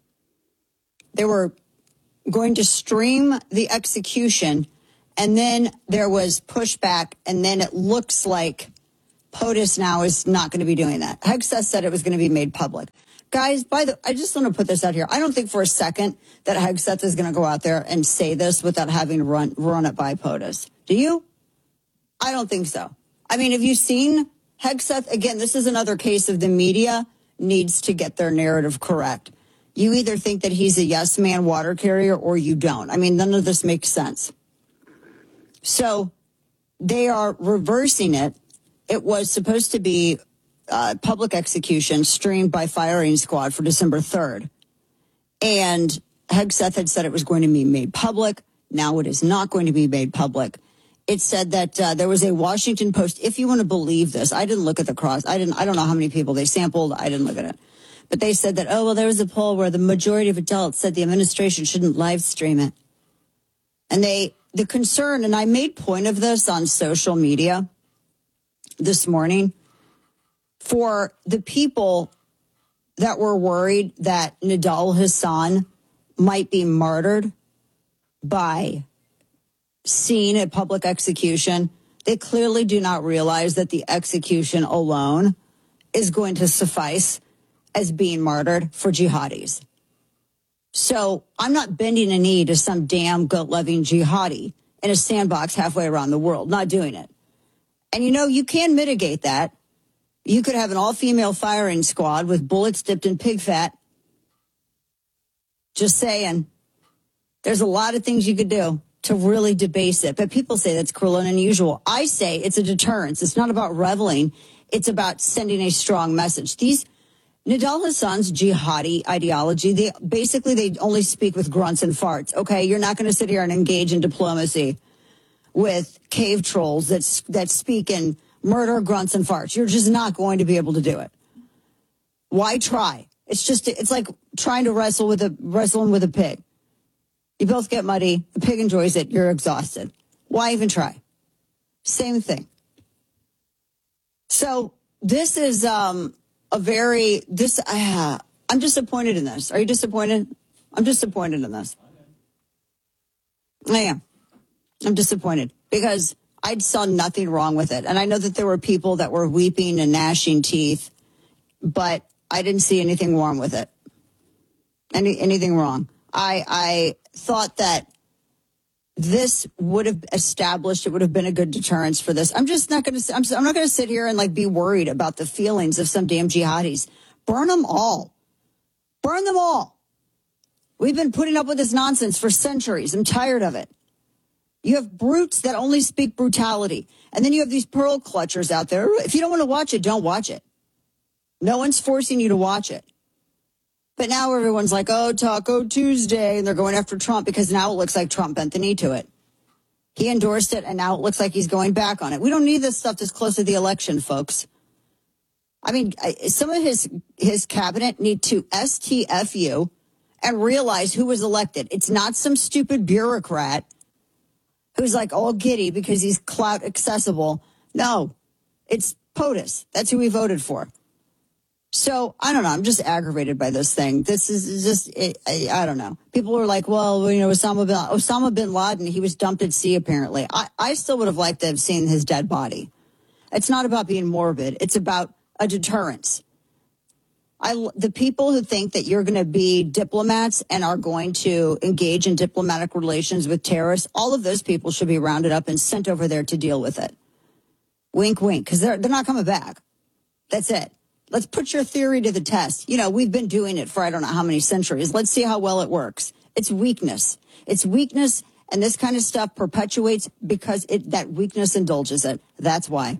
They were going to stream the execution, and then there was pushback, and then it looks like POTUS now is not going to be doing that. Hegseth said it was going to be made public. Guys, by the, I just want to put this out here. I don't think for a second that Hegseth is going to go out there and say this without having run run it by POTUS. Do you? I don't think so. I mean, have you seen Hegseth? Again, this is another case of the media needs to get their narrative correct. You either think that he's a yes man water carrier or you don't. I mean, none of this makes sense. So they are reversing it. It was supposed to be uh, public execution streamed by firing squad for December third. And Hegseth had said it was going to be made public. Now it is not going to be made public. It said that uh, there was a Washington Post, if you want to believe this, I didn't look at the cross. I didn't, I don't know how many people they sampled. I didn't look at it. But they said that, oh, well, there was a poll where the majority of adults said the administration shouldn't live stream it. And they, the concern, and I made point of this on social media this morning, for the people that were worried that Nidal Hasan might be martyred by seeing a public execution, they clearly do not realize that the execution alone is going to suffice as being martyred for jihadis. So I'm not bending a knee to some damn goat-loving jihadi in a sandbox halfway around the world, not doing it. And, you know, you can mitigate that. You could have an all-female firing squad with bullets dipped in pig fat. Just saying. There's a lot of things you could do to really debase it. But people say that's cruel and unusual. I say it's a deterrence. It's not about reveling. It's about sending a strong message. These Nidal Hasan's jihadi ideology, they basically they only speak with grunts and farts. Okay, you're not going to sit here and engage in diplomacy with cave trolls that that speak in murder, grunts, and farts. You're just not going to be able to do it. Why try? It's just it's like trying to wrestle with a wrestling with a pig. You both get muddy. The pig enjoys it. You're exhausted. Why even try? Same thing. So this is um. A very, this, uh, I'm disappointed in this. Are you disappointed? I'm disappointed in this. I am. I'm disappointed because I saw nothing wrong with it. And I know that there were people that were weeping and gnashing teeth, but I didn't see anything wrong with it. Any, anything wrong. I, I thought that this would have established, it would have been a good deterrence for this. I'm just not going to, I'm, I'm not going to sit here and like be worried about the feelings of some damn jihadis. Burn them all. Burn them all. We've been putting up with this nonsense for centuries. I'm tired of it. You have brutes that only speak brutality. And then you have these pearl clutchers out there. If you don't want to watch it, don't watch it. No one's forcing you to watch it. But now everyone's like, oh, Taco Tuesday, and they're going after Trump because now it looks like Trump bent the knee to it. He endorsed it, and now it looks like he's going back on it. We don't need this stuff this close to the election, folks. I mean, some of his his cabinet need to S T F U and realize who was elected. It's not some stupid bureaucrat who's like all giddy because he's clout accessible. No, it's POTUS. That's who we voted for. So, I don't know. I'm just aggravated by this thing. This is just, it, I, I don't know. People were like, well, you know, Osama bin, Osama bin Laden, he was dumped at sea, apparently. I, I still would have liked to have seen his dead body. It's not about being morbid. It's about a deterrence. I, the people who think that you're going to be diplomats and are going to engage in diplomatic relations with terrorists, all of those people should be rounded up and sent over there to deal with it. Wink, wink, because they're, they're not coming back. That's it. Let's put your theory to the test. You know, we've been doing it for I don't know how many centuries. Let's see how well it works. It's weakness. It's weakness And this kind of stuff perpetuates because it that weakness indulges it. That's why.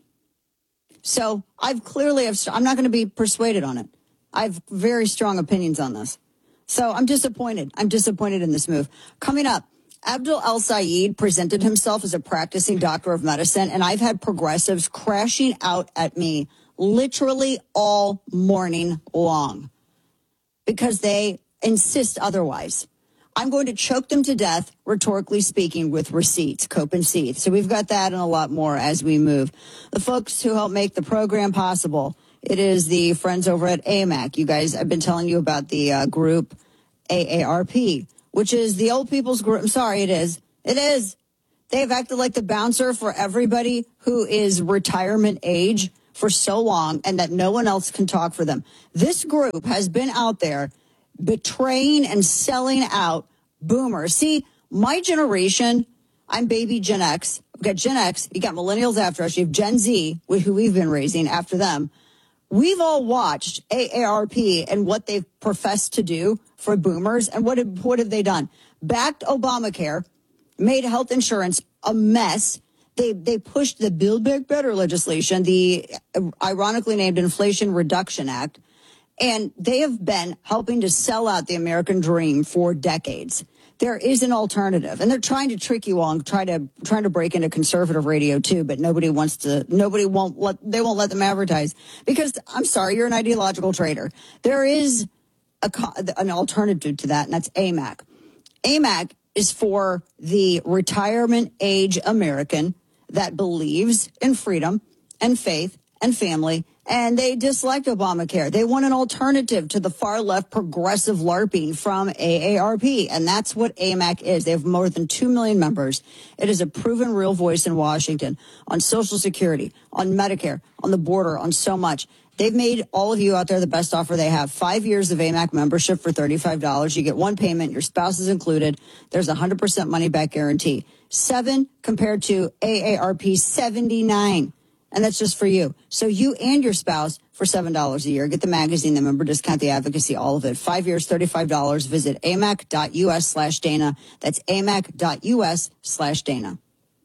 So I've clearly, have, I'm not going to be persuaded on it. I have very strong opinions on this. So I'm disappointed. I'm disappointed in this move. Coming up, Abdul El-Sayed presented himself as a practicing doctor of medicine, and I've had progressives crashing out at me literally all morning long because they insist otherwise. I'm going to choke them to death, rhetorically speaking, with receipts, cope and seethe. So we've got that and a lot more as we move. The folks who help make the program possible, it is the friends over at A M A C. You guys, I've been telling you about the uh, group A A R P, which is the old people's group. I'm sorry, it is. It is. They've acted like the bouncer for everybody who is retirement age for so long and that no one else can talk for them. This group has been out there betraying and selling out boomers. See, my generation, I'm baby Gen X. We've got Gen X. You got millennials after us. You have Gen Z, who we've been raising after them. We've all watched A A R P and what they've professed to do for boomers. And what have, what have they done? Backed Obamacare, made health insurance a mess. They they pushed the Build Back Better legislation, the ironically named Inflation Reduction Act. And they have been helping to sell out the American dream for decades. There is an alternative, and they're trying to trick you all and try to trying to break into conservative radio too. But nobody wants to. Nobody won't let. They won't let them advertise because I'm sorry, you're an ideological traitor. There is a an alternative to that, and that's A M A C. A M A C is for the retirement age American that believes in freedom and faith and family. And they disliked Obamacare. They want an alternative to the far left progressive LARPing from A A R P. And that's what A M A C is. They have more than two million members. It is a proven real voice in Washington on Social Security, on Medicare, on the border, on so much. They've made all of you out there the best offer they have. Five years of A M A C membership for thirty-five dollars. You get one payment. Your spouse is included. There's a one hundred percent money back guarantee. Seven compared to A A R P seventy-nine. And that's just for you. So you and your spouse for seven dollars a year. Get the magazine, the member discount, the advocacy, all of it. Five years, thirty-five dollars. Visit amac.us slash Dana. That's amac.us slash Dana.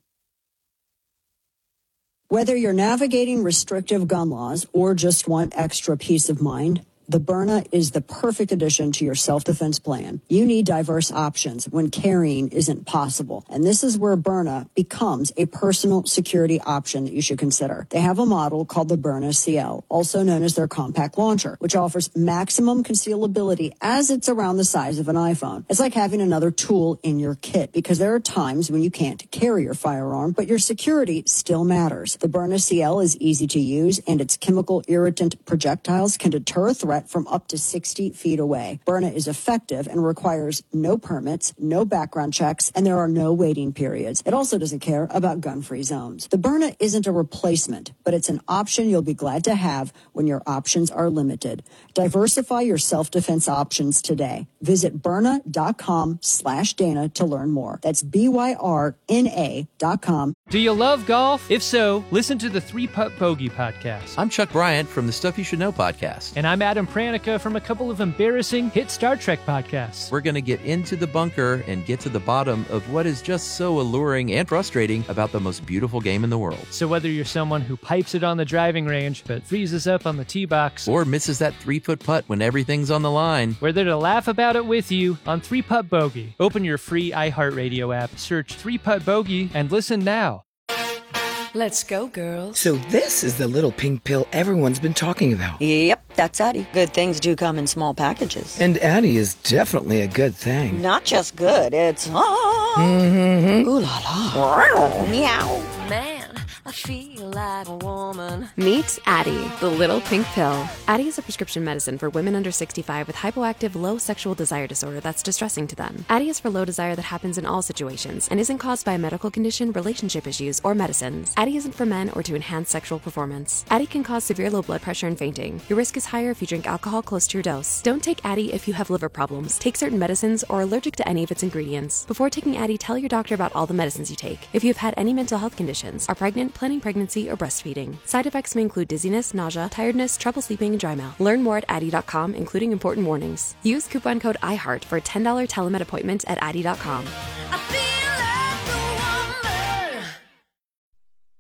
Whether you're navigating restrictive gun laws or just want extra peace of mind, the Byrna is the perfect addition to your self-defense plan. You need diverse options when carrying isn't possible. And this is where Byrna becomes a personal security option that you should consider. They have a model called the Byrna C L, also known as their compact launcher, which offers maximum concealability as it's around the size of an iPhone. It's like having another tool in your kit because there are times when you can't carry your firearm, but your security still matters. The Byrna C L is easy to use, and its chemical irritant projectiles can deter a threat from up to sixty feet away. Byrna is effective and requires no permits, no background checks, and there are no waiting periods. It also doesn't care about gun-free zones. The Byrna isn't a replacement, but it's an option you'll be glad to have when your options are limited. Diversify your self-defense options today. Visit Byrna.com slash Dana to learn more. That's B-Y-R-N-A dot com. Do you love golf? If so, listen to the Three Putt Bogey podcast. I'm Chuck Bryant from the Stuff You Should Know podcast. And I'm Adam Pranica from a couple of embarrassing hit Star Trek podcasts. We're going to get into the bunker and get to the bottom of what is just so alluring and frustrating about the most beautiful game in the world. So whether you're someone who pipes it on the driving range but freezes up on the tee box, or misses that three-foot putt when everything's on the line, we're there to laugh about it with you on Three Putt Bogey. Open your free iHeartRadio app, search Three Putt Bogey, and listen now. Let's go, girls. So this is the little pink pill everyone's been talking about. Yep, that's Addie. Good things do come in small packages. And Addie is definitely a good thing. Not just good, it's... Ah, mm-hmm. Ooh la la. Meow. Man, I feel like a woman. Meet Addie, the little pink pill. Addie is a prescription medicine for women under sixty-five with hypoactive low sexual desire disorder that's distressing to them. Addie is for low desire that happens in all situations and isn't caused by a medical condition, relationship issues, or medicines. Addie isn't for men or to enhance sexual performance. Addie can cause severe low blood pressure and fainting. Your risk is higher if you drink alcohol close to your dose. Don't take Addie if you have liver problems, take certain medicines, or are allergic to any of its ingredients. Before taking Addie, tell your doctor about all the medicines you take. If you have had any mental health conditions, are pregnant, planning pregnancy, or breastfeeding. Side effects may include dizziness, nausea, tiredness, trouble sleeping, and dry mouth. Learn more at Addie dot com, including important warnings. Use coupon code I heart for a ten dollars telemed appointment at Addie dot com. I feel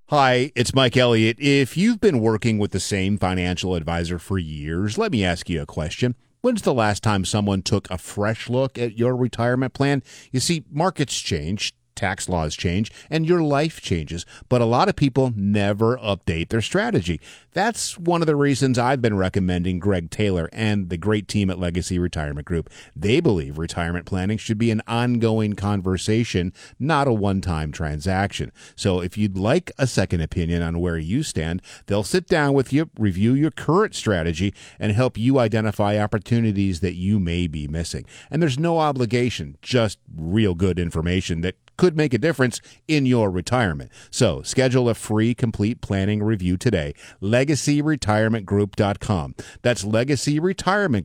Hi, it's Mike Elliott. If you've been working with the same financial advisor for years, let me ask you a question. When's the last time someone took a fresh look at your retirement plan? You see, markets change, tax laws change, and your life changes, but a lot of people never update their strategy. That's one of the reasons I've been recommending Greg Taylor and the great team at Legacy Retirement Group. They believe retirement planning should be an ongoing conversation, not a one-time transaction. So if you'd like a second opinion on where you stand, they'll sit down with you, review your current strategy, and help you identify opportunities that you may be missing. And there's no obligation, just real good information that could make a difference in your retirement. So schedule a free complete planning review today. legacy retirement group dot com. That's legacy retirement